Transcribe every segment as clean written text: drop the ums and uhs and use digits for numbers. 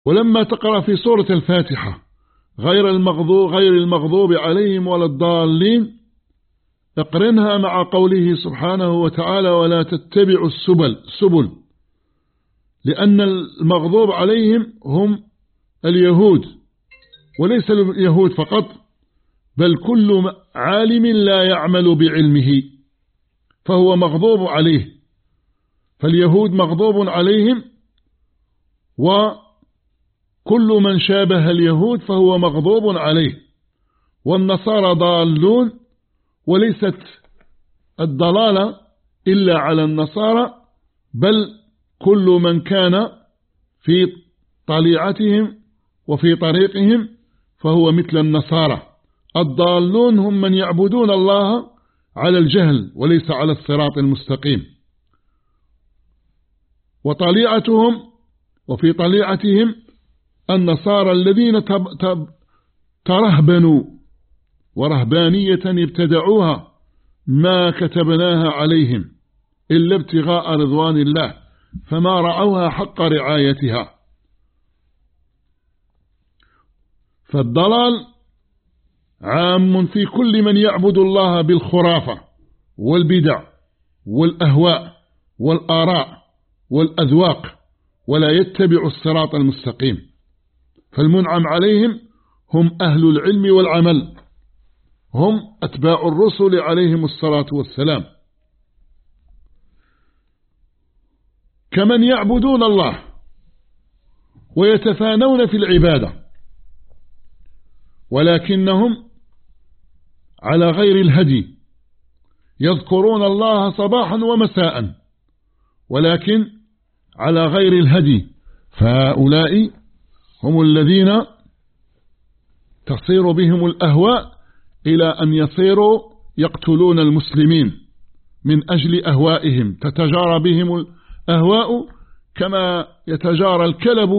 ولما تقرأ في سورة الفاتحة غير المغضوب عليهم ولا الضالين اقرنها مع قوله سبحانه وتعالى ولا تتبعوا السبل، لأن المغضوب عليهم هم اليهود، وليس اليهود فقط بل كل عالم لا يعمل بعلمه فهو مغضوب عليه، فاليهود مغضوب عليهم، وكل من شابه اليهود فهو مغضوب عليه، والنصارى ضالون، وليست الضلالة إلا على النصارى بل كل من كان في طليعتهم وفي طريقهم فهو مثل النصارى. الضالون هم من يعبدون الله على الجهل وليس على الصراط المستقيم، وفي طليعتهم النصارى الذين ترهبنوا ورهبانية ابتدعوها ما كتبناها عليهم إلا ابتغاء رضوان الله فما رعوها حق رعايتها. فالضلال عام في كل من يعبد الله بالخرافة والبدع والأهواء والآراء والأذواق ولا يتبع الصراط المستقيم. فالمنعم عليهم هم أهل العلم والعمل، هم أتباع الرسل عليهم الصلاة والسلام، كمن يعبدون الله ويتفانون في العبادة ولكنهم على غير الهدي، يذكرون الله صباحا ومساء ولكن على غير الهدي، فهؤلاء هم الذين تصير بهم الأهواء إلى أن يصيروا يقتلون المسلمين من أجل أهوائهم، تتجارى بهم الأهواء كما يتجارى الكلب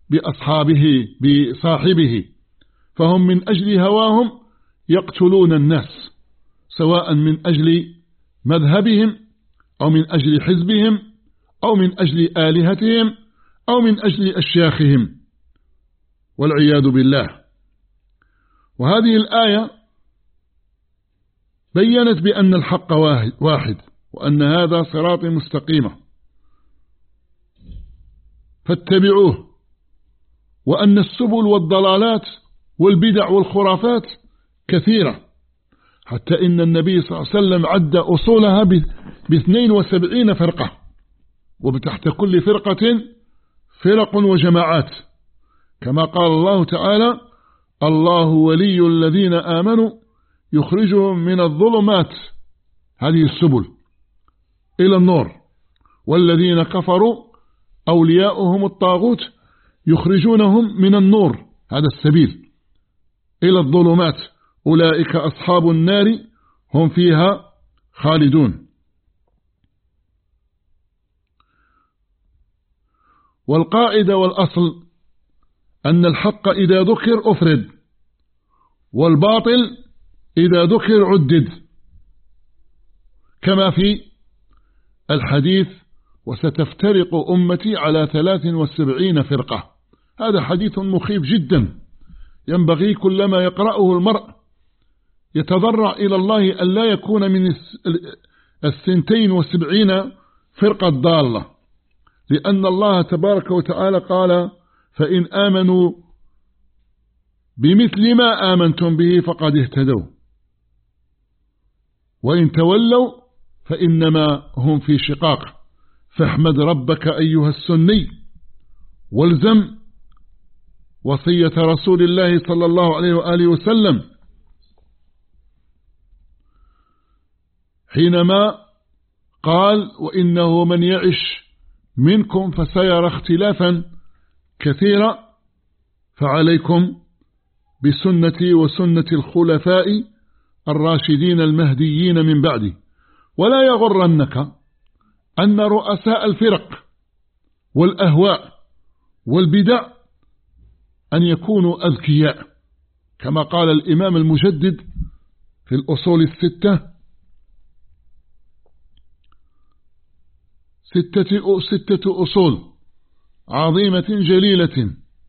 بصاحبه، فهم من أجل هواهم يقتلون الناس سواء من أجل مذهبهم أو من أجل حزبهم أو من أجل آلهتهم أو من أجل أشياخهم والعياذ بالله. وهذه الآية بيّنت بأن الحق واحد وأن هذا صراط مستقيمة فاتبعوه، وأن السبل والضلالات والبدع والخرافات كثيرة، حتى إن النبي صلى الله عليه وسلم عد أصولها ب72 فرقة، وبتحت كل فرقة فرق وجماعات، كما قال الله تعالى الله ولي الذين آمنوا يخرجهم من الظلمات، هذه السبل، إلى النور، والذين كفروا أولياؤهم الطاغوت يخرجونهم من النور، هذا السبيل، إلى الظلمات، أولئك أصحاب النار هم فيها خالدون. والقاعدة والأصل أن الحق إذا ذكر أفرد، والباطل إذا ذكر عدد، كما في الحديث وستفترق أمتي على 73 فرقة. هذا حديث مخيف جدا، ينبغي كلما يقرأه المرء يتضرع إلى الله أن لا يكون من 72 فرقة ضالة، لأن الله تبارك وتعالى قال فإن آمنوا بمثل ما آمنتم به فقد اهتدوا وإن تولوا فإنما هم في شقاق، فاحمد ربك أيها السني والزم وصية رسول الله صلى الله عليه وآله وسلم حينما قال وإنه من يعش منكم فسيرى اختلافا كثيرا فعليكم بسنتي وسنة الخلفاء الراشدين المهديين من بعدي. ولا يغرنك أن رؤساء الفرق والأهواء والبدع أن يكونوا أذكياء، كما قال الإمام المجدد في الأصول ستة أصول عظيمة جليلة